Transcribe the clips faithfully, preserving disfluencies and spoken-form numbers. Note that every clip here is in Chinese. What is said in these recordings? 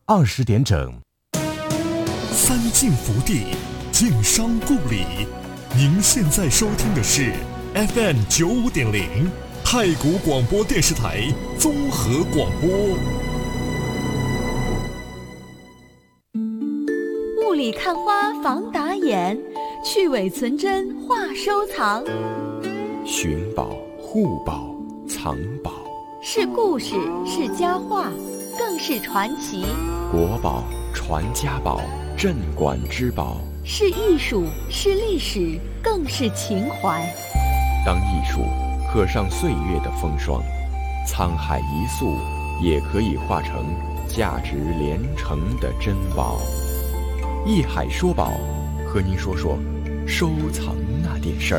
二十点整。 三晋福地，晋商故里。您现在收听的是 F M 九五点零太谷广播电视台综合广播。 雾里看花防打眼，去伪存真话收藏。 寻宝、护宝、藏宝， 是故事，是佳话，更是传奇。 国宝、传家宝，镇馆之宝， 是艺术，是历史，更是情怀。 当艺术刻上岁月的风霜，沧海一粟也可以化成价值连城的珍宝。一海说宝，和您说说收藏那点事儿。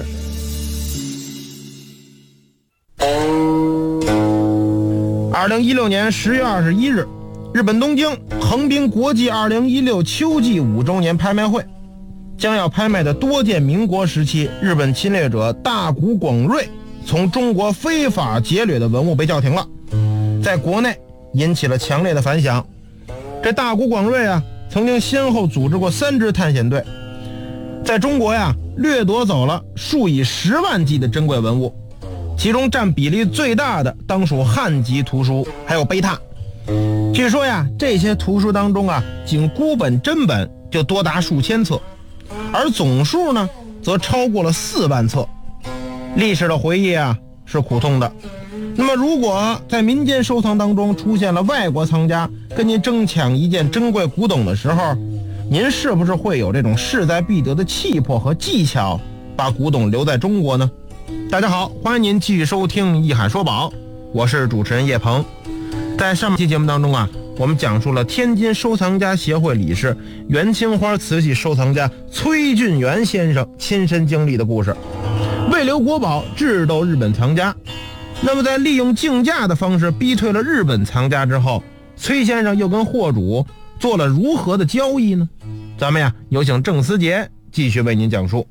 二零一六年十月二十一日，日本东京横滨国际二零一六秋季五周年拍卖会，将要拍卖的多件民国时期日本侵略者大谷广瑞从中国非法劫掠的文物被叫停了，在国内引起了强烈的反响。这大谷广瑞啊，曾经先后组织过三支探险队，在中国呀掠夺走了数以十万计的珍贵文物，其中占比例最大的当属汉籍图书还有碑拓。据说呀，这些图书当中啊，仅孤本真本就多达数千册，而总数呢则超过了四万册。历史的回忆啊是苦痛的。那么如果在民间收藏当中出现了外国藏家跟您争抢一件珍贵古董的时候，您是不是会有这种势在必得的气魄和技巧，把古董留在中国呢？大家好，欢迎您继续收听一海说宝，我是主持人叶鹏。在上期节目当中啊，我们讲述了天津收藏家协会理事、元青花瓷器收藏家崔俊元先生亲身经历的故事，为留国宝智斗日本藏家。那么在利用竞价的方式逼退了日本藏家之后，崔先生又跟货主做了如何的交易呢？咱们呀有请郑思杰继续为您讲述。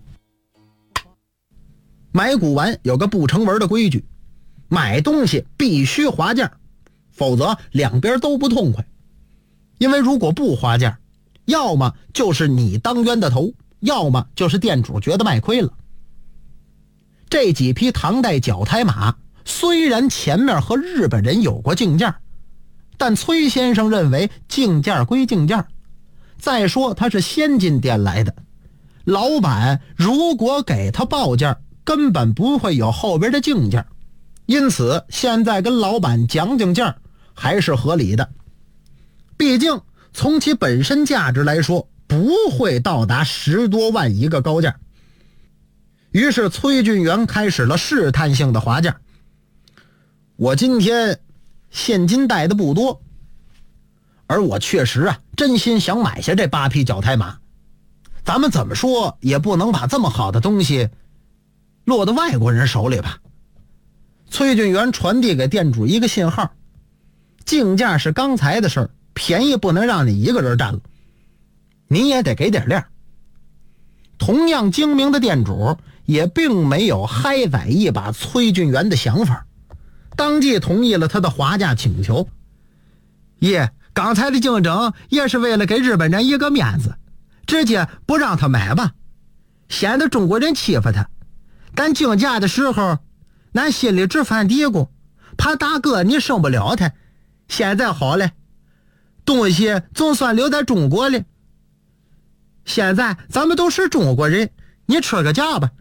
买古玩有个不成文的规矩，买东西必须划价，否则两边都不痛快。因为如果不划价，要么就是你当冤的头，要么就是店主觉得卖亏了。这几匹唐代角胎马虽然前面和日本人有过竞价，但崔先生认为竞价归竞价，再说他是先进店来的，老板如果给他报价，根本不会有后边的竞价，因此现在跟老板讲讲价还是合理的。毕竟从其本身价值来说，不会到达十多万一个高价。于是崔俊元开始了试探性的划价。我今天现金带的不多，而我确实啊真心想买下这八匹角胎马，咱们怎么说也不能把这么好的东西落到外国人手里吧。崔俊元传递给店主一个信号，竞价是刚才的事儿，便宜不能让你一个人占了，你也得给点量。同样精明的店主也并没有嗨宰一把崔俊元的想法，当即同意了他的划价请求。耶，刚才的竞争也是为了给日本人一个面子，直接不让他买吧，显得中国人欺负他。但竞价的时候，咱心里直犯嘀咕，怕大哥你胜不了他。现在好了，东西总算留在中国了。现在咱们都是中国人，你吃个价吧。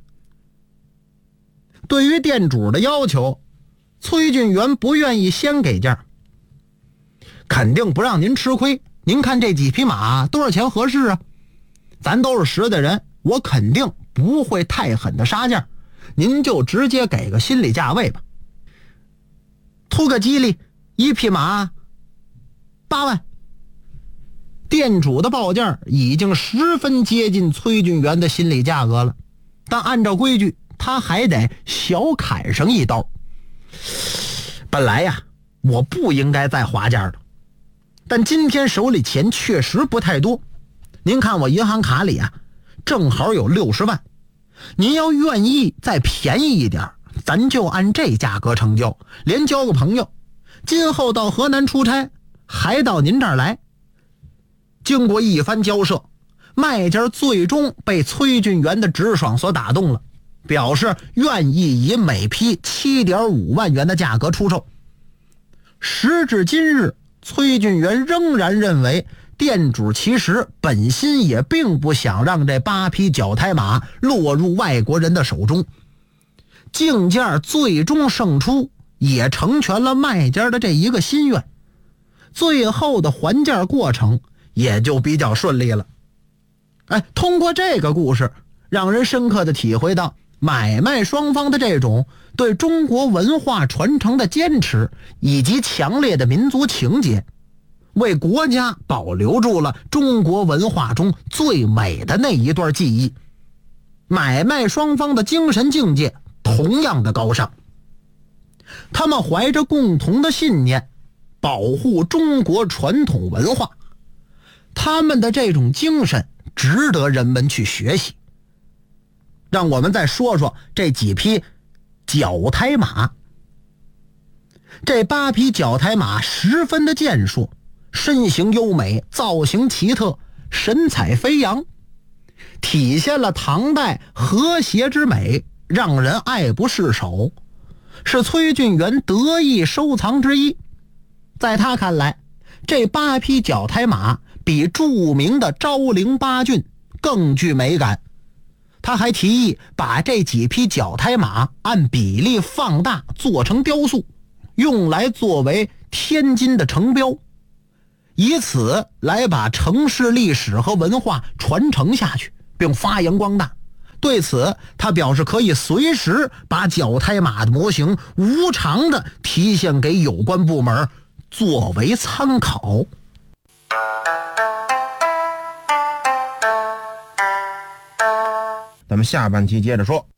对于店主的要求，崔俊元不愿意先给价。肯定不让您吃亏，您看这几匹马多少钱合适啊？咱都是实的人，我肯定不会太狠的杀价，您就直接给个心理价位吧。图个吉利，一匹马八万。店主的报价已经十分接近崔俊元的心理价格了，但按照规矩他还得小砍上一刀。本来呀我不应该再划价的，但今天手里钱确实不太多。您看我银行卡里啊正好有六十万，您要愿意再便宜一点，咱就按这价格成交，连交个朋友，今后到河南出差还到您这儿来， 经过一番交涉，卖家最终被崔俊元的直爽所打动了，表示愿意以每批 七点五万元的价格出售。时至今日，崔俊元仍然认为店主其实本心也并不想让这八匹角胎马落入外国人的手中。竞价最终胜出，也成全了卖家的这一个心愿，最后的还价过程也就比较顺利了。哎，通过这个故事，让人深刻的体会到买卖双方的这种对中国文化传承的坚持以及强烈的民族情结，为国家保留住了中国文化中最美的那一段记忆。买卖双方的精神境界同样的高尚，他们怀着共同的信念，保护中国传统文化，他们的这种精神值得人们去学习。让我们再说说这几匹角胎马。这八匹角胎马十分的健硕，身形优美，造型奇特，神采飞扬，体现了唐代和谐之美，让人爱不释手，是崔俊元得意收藏之一。在他看来，这八匹角胎马比著名的昭陵八骏更具美感。他还提议把这几匹角胎马按比例放大，做成雕塑，用来作为天津的城标，以此来把城市历史和文化传承下去，并发扬光大。对此，他表示可以随时把角胎马的模型无偿的提献给有关部门，作为参考。 咱们下半期接着说。